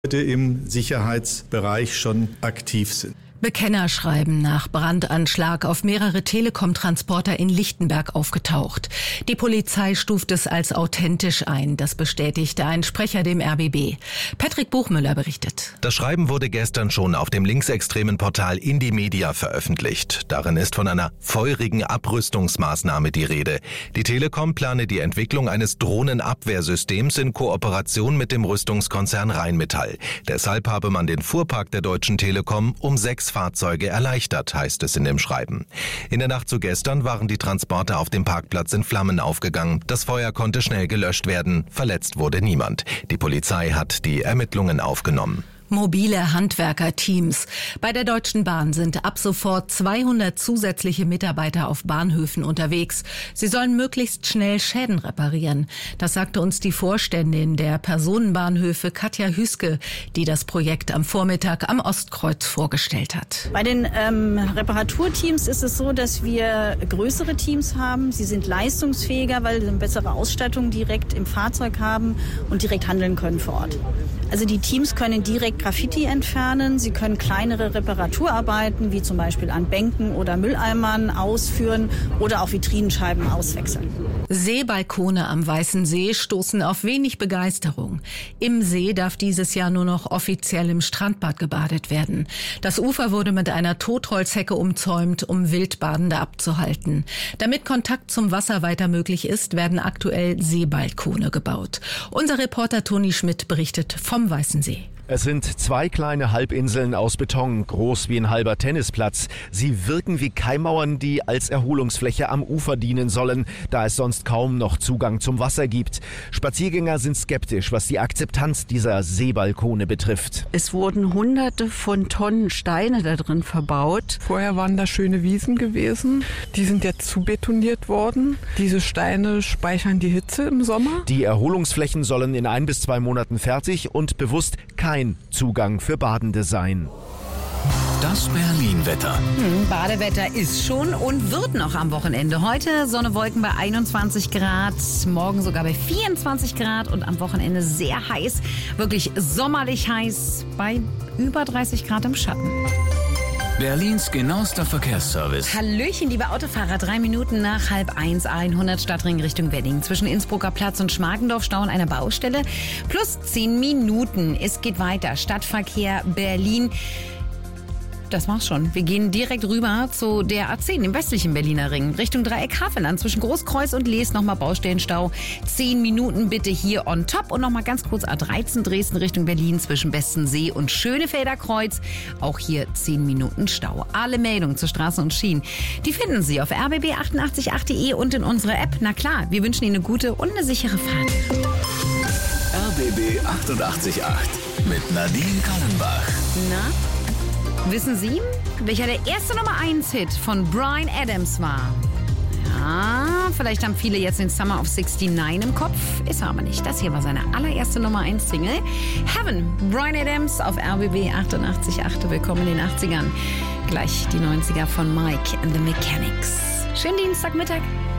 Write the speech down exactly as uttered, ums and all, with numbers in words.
im Sicherheitsbereich schon aktiv sind. Bekennerschreiben nach Brandanschlag auf mehrere Telekom-Transporter in Lichtenberg aufgetaucht. Die Polizei stuft es als authentisch ein. Das bestätigte ein Sprecher dem R B B. Patrick Buchmüller berichtet. Das Schreiben wurde gestern schon auf dem linksextremen Portal Indymedia veröffentlicht. Darin ist von einer feurigen Abrüstungsmaßnahme die Rede. Die Telekom plane die Entwicklung eines Drohnenabwehrsystems in Kooperation mit dem Rüstungskonzern Rheinmetall. Deshalb habe man den Fuhrpark der Deutschen Telekom um sechs Fahrzeuge erleichtert, heißt es in dem Schreiben. In der Nacht zu gestern waren die Transporter auf dem Parkplatz in Flammen aufgegangen. Das Feuer konnte schnell gelöscht werden. Verletzt wurde niemand. Die Polizei hat die Ermittlungen aufgenommen. Mobile Handwerkerteams. Bei der Deutschen Bahn sind ab sofort zweihundert zusätzliche Mitarbeiter auf Bahnhöfen unterwegs. Sie sollen möglichst schnell Schäden reparieren. Das sagte uns die Vorständin der Personenbahnhöfe Katja Hüske, die das Projekt am Vormittag am Ostkreuz vorgestellt hat. Bei den ähm, Reparaturteams ist es so, dass wir größere Teams haben. Sie sind leistungsfähiger, weil sie eine bessere Ausstattung direkt im Fahrzeug haben und direkt handeln können vor Ort. Also die Teams können direkt Graffiti entfernen, sie können kleinere Reparaturarbeiten, wie zum Beispiel an Bänken oder Mülleimern ausführen oder auch Vitrinenscheiben auswechseln. Seebalkone am Weißen See stoßen auf wenig Begeisterung. Im See darf dieses Jahr nur noch offiziell im Strandbad gebadet werden. Das Ufer wurde mit einer Totholzhecke umzäumt, um Wildbadende abzuhalten. Damit Kontakt zum Wasser weiter möglich ist, werden aktuell Seebalkone gebaut. Unser Reporter Toni Schmidt berichtet vom Weißen See. Es sind zwei kleine Halbinseln aus Beton, groß wie ein halber Tennisplatz. Sie wirken wie Keimmauern, die als Erholungsfläche am Ufer dienen sollen, da es sonst kaum noch Zugang zum Wasser gibt. Spaziergänger sind skeptisch, was die Akzeptanz dieser Seebalkone betrifft. Es wurden hunderte von Tonnen Steine da drin verbaut. Vorher waren da schöne Wiesen gewesen. Die sind jetzt zubetoniert worden. Diese Steine speichern die Hitze im Sommer. Die Erholungsflächen sollen in ein bis zwei Monaten fertig und bewusst kein Zugang für Badende sein. Das Berlin-Wetter. Hm, Badewetter ist schon und wird noch am Wochenende. Heute Sonne, Wolken bei einundzwanzig Grad, morgen sogar bei vierundzwanzig Grad und am Wochenende sehr heiß, wirklich sommerlich heiß bei über dreißig Grad im Schatten. Berlins genauester Verkehrsservice. Hallöchen, liebe Autofahrer. Drei Minuten nach halb eins, hundert Stadtring Richtung Wedding. Zwischen Innsbrucker Platz und Schmargendorf Stau an einer Baustelle. Plus zehn Minuten. Es geht weiter. Stadtverkehr Berlin. Das war's schon. Wir gehen direkt rüber zu der A zehn im westlichen Berliner Ring. Richtung Dreieck Havelland. Zwischen Großkreuz und Lees nochmal Baustellenstau. Zehn Minuten bitte hier on top. Und nochmal ganz kurz A dreizehn Dresden Richtung Berlin zwischen Bestensee und Schönefelder Kreuz. Auch hier zehn Minuten Stau. Alle Meldungen zu Straßen und Schienen, die finden Sie auf r b b achtundachtzig punkt acht punkt de und in unserer App. Na klar, wir wünschen Ihnen eine gute und eine sichere Fahrt. R B B achtundachtzig Komma acht mit Nadine Kallenbach. Na? Wissen Sie, welcher der erste Nummer eins Hit von Bryan Adams war? Ja, vielleicht haben viele jetzt den Summer of sixty-nine im Kopf, ist er aber nicht. Das hier war seine allererste Nummer eins Single. Heaven, Bryan Adams auf R B B achtundachtzig Komma acht. Willkommen in den achtzigern. Gleich die neunziger von Mike and the Mechanics. Schönen Dienstagmittag.